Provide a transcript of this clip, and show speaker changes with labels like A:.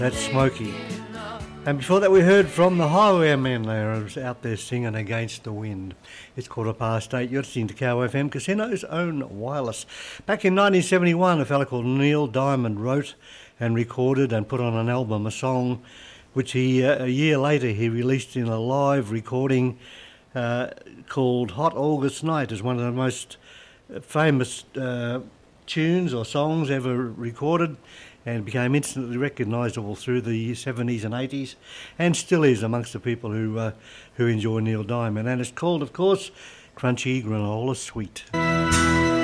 A: That's Smokey. And before that we heard from the Highwaymen. They were out there singing Against the Wind. It's 8:15. You're listening to Cow FM, Casino's own wireless. Back in 1971, a fella called Neil Diamond wrote and recorded and put on an album a song which he a year later he released in a live recording called Hot August Night, as one of the most famous tunes or songs ever recorded, and became instantly recognisable through the 70s and 80s, and still is amongst the people who enjoy Neil Diamond. And it's called, of course, Crunchy Granola Sweet.